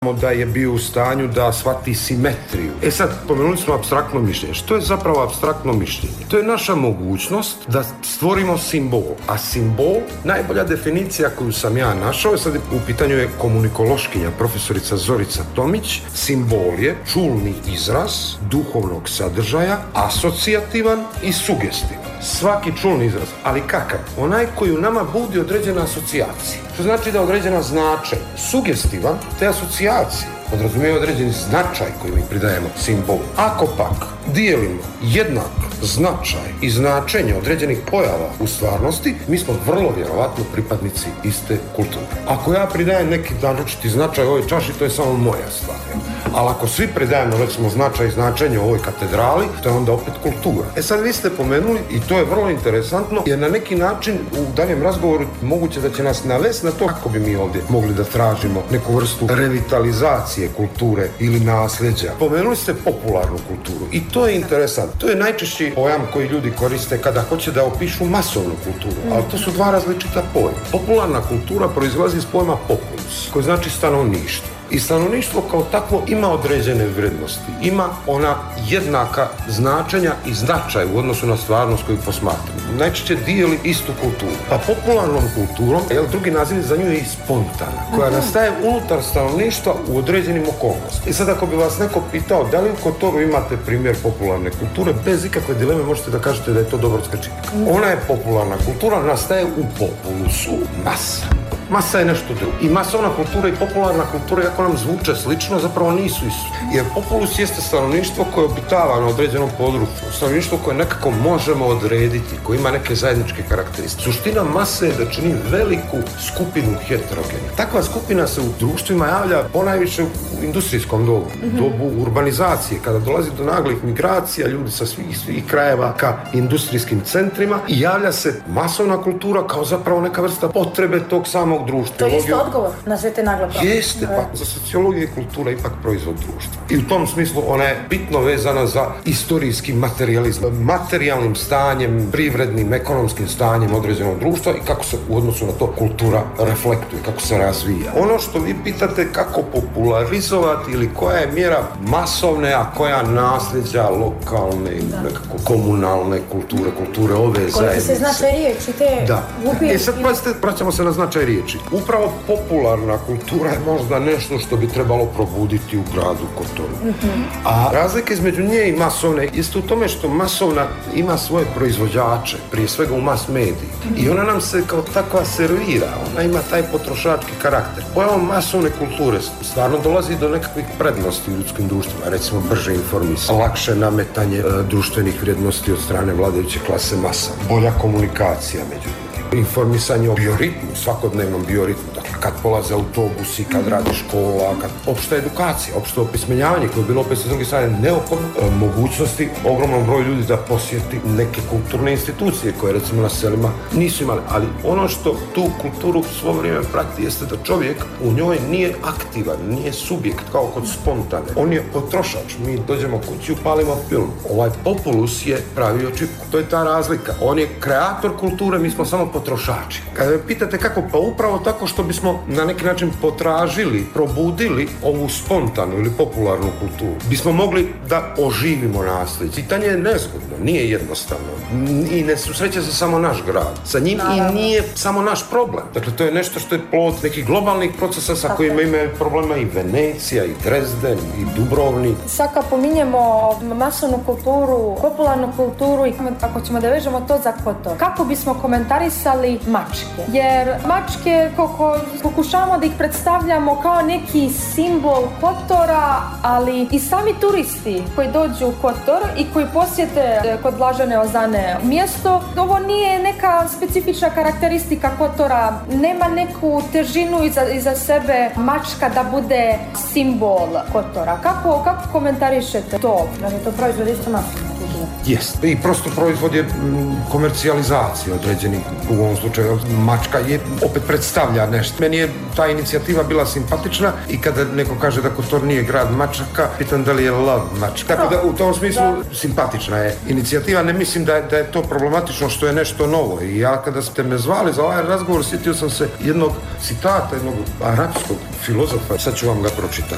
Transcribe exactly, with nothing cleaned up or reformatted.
da je bio u stanju da shvati simetriju. E sad, pomenuli smo apstraktno mišljenje. Što je zapravo apstraktno mišljenje? To je naša mogućnost da stvorimo simbol. A simbol, najbolja definicija koju sam ja našao, sad u pitanju je komunikološkinja, profesorica Zorica Tomić, simbol je čulni izraz duhovnog sadržaja, asocijativan i sugestivan. Svaki čulni izraz, ali kakav? Onaj koji u nama budi određena asocijacija. Što znači da određena značaj, sugestivan, te asocijacije podrazumijeva određeni značaj koji mi pridajemo simbolu. Ako pak dijelimo jednak značaj i značenje određenih pojava u stvarnosti, mi smo vrlo vjerovatno pripadnici iste kulture. Ako ja pridajem neki naročiti značaj ovoj čaši, to je samo moja stvar. Ali ako svi pridajemo, recimo, značaj i značenje u ovoj katedrali, to je onda opet kultura. E sad vi ste pomenuli, i to je vrlo interesantno, jer na neki način u daljem razgovoru moguće da će nas navesti na to kako bi mi ovdje mogli da tražimo neku vrstu revitalizacije kulture ili nasljeđa. Pomenuli ste popularnu kulturu i to je interesantno. To je najčešći pojam koji ljudi koriste kada hoće da opišu masovnu kulturu, ali to su dva različita pojma. Popularna kultura proizlazi iz pojma populus, koji znači stanovništvo. I stanovništvo kao takvo ima određene vrijednosti, ima ona jednaka značenja i značaj u odnosu na stvarnost koju posmatramo. Najčešće dijeli istu kulturu. Pa popularnom kulturom, jel, drugi naziv za nju je i spontana, koja nastaje unutar stanovništva u određenim okolnostima. I sad ako bi vas neko pitao da li u Kotoru imate primjer popularne kulture, bez ikakve dileme možete da kažete da je to Dobrotska čipka. Ona je popularna kultura, nastaje u populusu, masa. Masa je nešto drugo. I masovna kultura i popularna kultura, ako nam zvuče slično, zapravo nisu isto. Jer populus jeste stanovništvo koje obitava na određenom području. Stanovništvo koje nekako možemo odrediti, koje ima neke zajedničke karakteristike. Suština mase je da čini veliku skupinu heterogenu. Takva skupina se u društvima javlja ponajviše u industrijskom dobu, mm-hmm. dobu urbanizacije, kada dolazi do naglih migracija, ljudi sa svih, svih krajeva ka industrijskim centrima i javlja se masovna kultura kao zapravo neka vrsta potrebe tog samog društva. To je isto odgovor na sve te nagle promjene. Jeste, pa za sociologiju je kultura ipak proizvod društva. I u tom smislu ona je bitno vezana za istorijski materializam, materijalnim stanjem, privrednim, ekonomskim stanjem određenog društva i kako se u odnosu na to kultura reflektuje, kako se razvija. Ono što vi pitate kako popularizovati ili koja je mjera masovne, a koja nasljeđa lokalne i nekako komunalne kulture, kulture ove zajednice. Koliko se značaj riječi te da. upije... E sad pazite, vraćamo se na značaj riječi. Upravo popularna kultura je možda nešto što bi trebalo probuditi u gradu Kotoru. Mm-hmm. A razlika između nje i masovne jeste u tome što masovna ima svoje proizvođače, prije svega u mass mediji. Mm-hmm. I ona nam se kao takva servira, ona ima taj potrošački karakter. Pojavom masovne kulture stvarno dolazi do nekakvih prednosti u ljudskim društvima, recimo brže informisanje, lakše nametanje e, društvenih vrijednosti od strane vladajuće klase masa, bolja komunikacija među ljudima, informisanje o bioritmu, svakodnevnom bioritmu, dakle kad polaze autobusi, kad radi škola, kad opšta edukacija, opšto opismenjavanje koje je bilo opet sa druge strane neophodno, e, mogućnosti ogromnom broju ljudi da posjeti neke kulturne institucije koje recimo na selima nisu imali, ali ono što tu kulturu svo vrijeme prati jeste da čovjek u njoj nije aktivan, nije subjekt kao kod spontane, on je potrošač, mi dođemo kući, upalimo film, ovaj populus je pravio čipku, to je ta razlika, on je kreator kulture, mi smo samo potrošači. Kada me pitate kako, pa upravo tako što bismo na neki način potražili, probudili ovu spontanu ili popularnu kulturu, bismo mogli da oživimo nasljeđe. Pitanje je nezgodno, nije jednostavno i ne susreće se samo naš grad. Sa njim i nije samo naš problem. Dakle, to je nešto što je plod nekih globalnih procesa sa kojima imaju problema i Venecija, i Dresden, i Dubrovnik. Sad kad pominjemo masovnu kulturu, popularnu kulturu i ako ćemo da vežemo to za Kotor, kako bismo komentarisali mačke? Jer mačke, koliko pokušavamo da ih predstavljamo kao neki simbol Kotora, ali i sami turisti koji dođu u Kotor i koji posjete kod Blažene Ozane mjesto, ovo nije neka specifična karakteristika Kotora, nema neku težinu iza, iza sebe mačka da bude simbol Kotora. Kako, kako komentarišete to? Da je to proizvod isto masovno? Jest. I prosto proizvod je komercijalizacija određenih, u ovom slučaju mačka je, opet predstavlja nešto. Meni je ta inicijativa bila simpatična i kada neko kaže da Kotor nije grad mačaka, pitam da li je love mačka. Tako da u tom smislu da. Simpatična je inicijativa, ne mislim da je, da je to problematično što je nešto novo. I ja kada ste me zvali za ovaj razgovor, sjetio sam se jednog citata, jednog arapskog filozofa, sad ću vam ga pročitati.